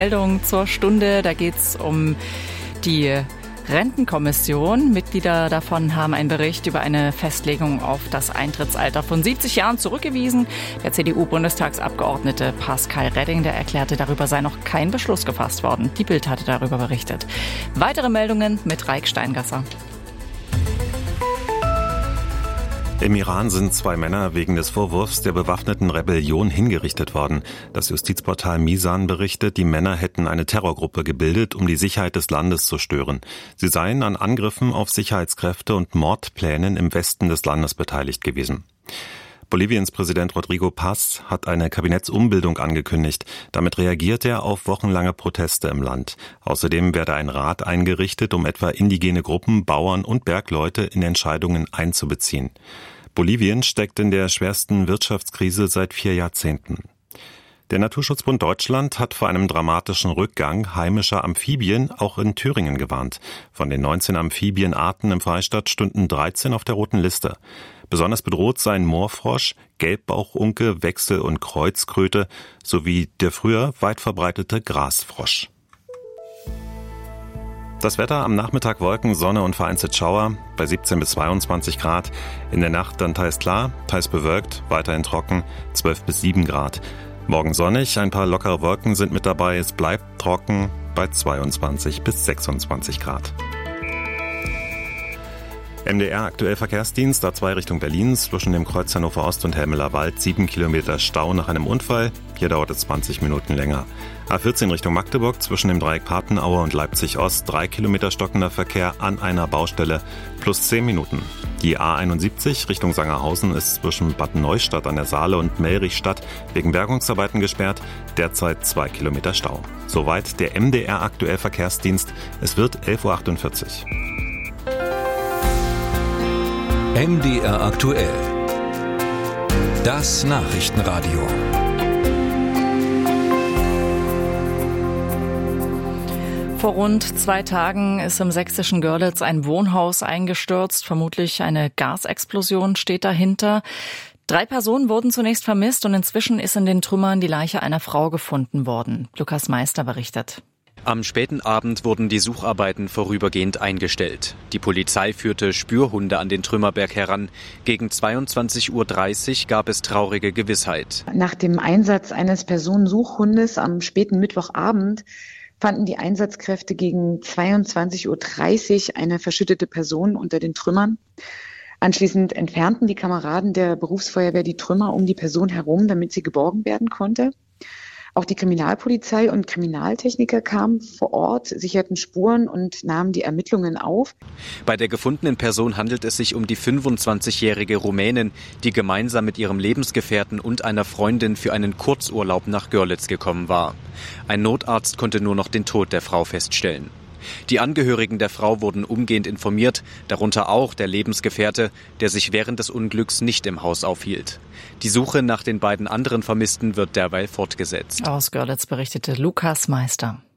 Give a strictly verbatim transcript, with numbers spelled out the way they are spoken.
Meldung zur Stunde, da geht es um die Rentenkommission. Mitglieder davon haben einen Bericht über eine Festlegung auf das Eintrittsalter von siebzig Jahren zurückgewiesen. Der C D U-Bundestagsabgeordnete Pascal Redding, der erklärte, darüber sei noch kein Beschluss gefasst worden. Die Bild hatte darüber berichtet. Weitere Meldungen mit Raik Steingasser. Im Iran sind zwei Männer wegen des Vorwurfs der bewaffneten Rebellion hingerichtet worden. Das Justizportal Misan berichtet, die Männer hätten eine Terrorgruppe gebildet, um die Sicherheit des Landes zu stören. Sie seien an Angriffen auf Sicherheitskräfte und Mordplänen im Westen des Landes beteiligt gewesen. Boliviens Präsident Rodrigo Paz hat eine Kabinettsumbildung angekündigt. Damit reagiert er auf wochenlange Proteste im Land. Außerdem werde ein Rat eingerichtet, um etwa indigene Gruppen, Bauern und Bergleute in Entscheidungen einzubeziehen. Bolivien steckt in der schwersten Wirtschaftskrise seit vier Jahrzehnten. Der Naturschutzbund Deutschland hat vor einem dramatischen Rückgang heimischer Amphibien auch in Thüringen gewarnt. Von den neunzehn Amphibienarten im Freistaat stünden dreizehn auf der roten Liste. Besonders bedroht seien Moorfrosch, Gelbbauchunke, Wechsel- und Kreuzkröte sowie der früher weit verbreitete Grasfrosch. Das Wetter am Nachmittag Wolken, Sonne und vereinzelt Schauer bei siebzehn bis zweiundzwanzig Grad. In der Nacht dann teils klar, teils bewölkt, weiterhin trocken, zwölf bis sieben Grad. Morgen sonnig, ein paar lockere Wolken sind mit dabei. Es bleibt trocken bei zweiundzwanzig bis sechsundzwanzig Grad. M D R aktuell Verkehrsdienst, A zwei Richtung Berlin, zwischen dem Kreuz Hannover Ost und Helmeler Wald, sieben Kilometer Stau nach einem Unfall. Hier dauert es zwanzig Minuten länger. A vierzehn Richtung Magdeburg, zwischen dem Dreieck Patenaue und Leipzig Ost, drei Kilometer stockender Verkehr an einer Baustelle, plus zehn Minuten. Die A einundsiebzig Richtung Sangerhausen ist zwischen Bad Neustadt an der Saale und Melrichstadt wegen Bergungsarbeiten gesperrt, derzeit zwei Kilometer Stau. Soweit der M D R aktuell Verkehrsdienst. Es wird elf Uhr achtundvierzig. M D R aktuell. Das Nachrichtenradio. Vor rund zwei Tagen ist im sächsischen Görlitz ein Wohnhaus eingestürzt. Vermutlich eine Gasexplosion steht dahinter. Drei Personen wurden zunächst vermisst und inzwischen ist in den Trümmern die Leiche einer Frau gefunden worden. Lukas Meister berichtet. Am späten Abend wurden die Sucharbeiten vorübergehend eingestellt. Die Polizei führte Spürhunde an den Trümmerberg heran. Gegen zweiundzwanzig Uhr dreißig gab es traurige Gewissheit. Nach dem Einsatz eines Personensuchhundes am späten Mittwochabend fanden die Einsatzkräfte gegen zweiundzwanzig Uhr dreißig eine verschüttete Person unter den Trümmern. Anschließend entfernten die Kameraden der Berufsfeuerwehr die Trümmer um die Person herum, damit sie geborgen werden konnte. Auch die Kriminalpolizei und Kriminaltechniker kamen vor Ort, sicherten Spuren und nahmen die Ermittlungen auf. Bei der gefundenen Person handelt es sich um die fünfundzwanzigjährige Rumänin, die gemeinsam mit ihrem Lebensgefährten und einer Freundin für einen Kurzurlaub nach Görlitz gekommen war. Ein Notarzt konnte nur noch den Tod der Frau feststellen. Die Angehörigen der Frau wurden umgehend informiert, darunter auch der Lebensgefährte, der sich während des Unglücks nicht im Haus aufhielt. Die Suche nach den beiden anderen Vermissten wird derweil fortgesetzt. Aus Görlitz berichtete Lukas Meister.